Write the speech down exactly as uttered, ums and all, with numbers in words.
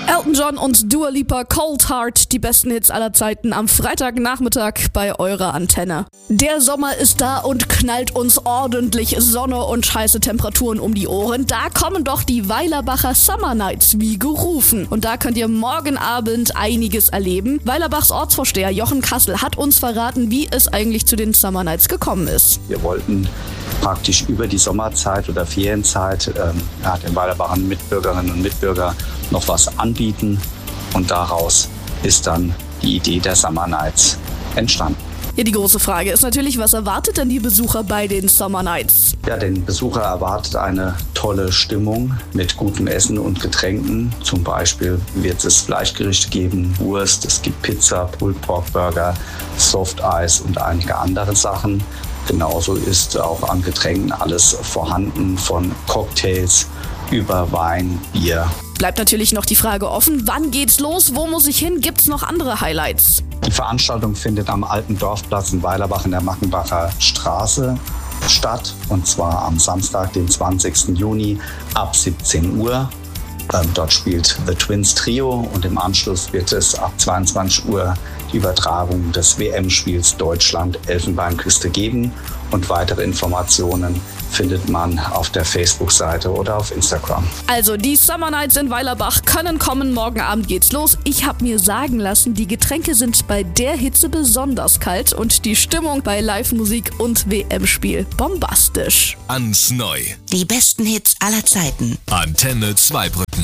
Elton John und Dua Lipa, Cold Heart, die besten Hits aller Zeiten am Freitagnachmittag bei eurer Antenne. Der Sommer ist da und knallt uns ordentlich Sonne und heiße Temperaturen um die Ohren. Da kommen doch die Weilerbacher Summer Nights wie gerufen. Und da könnt ihr morgen Abend einiges erleben. Weilerbachs Ortsvorsteher Jochen Kassel hat uns verraten, wie es eigentlich zu den Summer Nights gekommen ist. Wir wollten praktisch über die Sommerzeit oder Ferienzeit ähm, ja, den Weilerbachern Mitbürgerinnen und Mitbürgern noch was anbieten. Und daraus ist dann die Idee der Summer Nights entstanden. Ja, die große Frage ist natürlich, was erwartet denn die Besucher bei den Summer Nights? Ja, den Besucher erwartet eine tolle Stimmung mit gutem Essen und Getränken. Zum Beispiel wird es Fleischgerichte geben, Wurst, es gibt Pizza, Pulled Pork Burger, Soft Eis und einige andere Sachen. Genauso ist auch an Getränken alles vorhanden, von Cocktails über Wein, Bier. Bleibt natürlich noch die Frage offen, wann geht's los, wo muss ich hin, gibt's noch andere Highlights? Die Veranstaltung findet am alten Dorfplatz in Weilerbach in der Mackenbacher Straße statt, und zwar am Samstag, den zwanzigsten Juni ab siebzehn Uhr. Ähm, dort spielt The Twins Trio und im Anschluss wird es ab zweiundzwanzig Uhr die Übertragung des W M-Spiels Deutschland-Elfenbeinküste geben, und weitere Informationen findet man auf der Facebook-Seite oder auf Instagram. Also die Summer Nights in Weilerbach können kommen, morgen Abend geht's los. Ich habe mir sagen lassen, die Getränke sind bei der Hitze besonders kalt und die Stimmung bei Live-Musik und W M-Spiel bombastisch. Ans Neu. Die besten Hits aller Zeiten. Antenne zwei.